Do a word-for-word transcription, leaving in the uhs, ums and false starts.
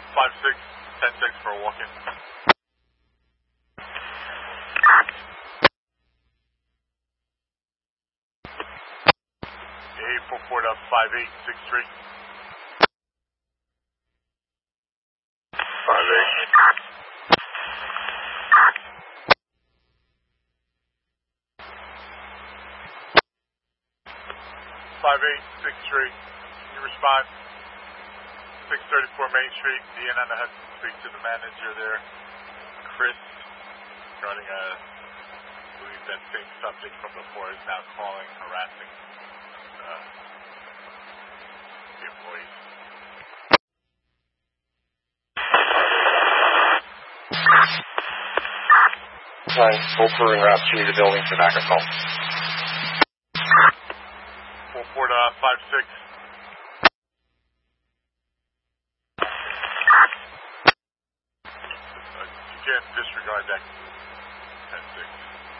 five six, ten six for a walk-in. eight four four to five eight six three. five eight. five eight six three. Can you respond? six thirty-four Main Street. Deanna has to speak to the manager there, Chris, regarding a, I believe that same subject from before is now calling, harassing uh, the employees. Hi, Oprah and Route two to the building for backup call. four four to five six. Uh, you can't disregard that ten six.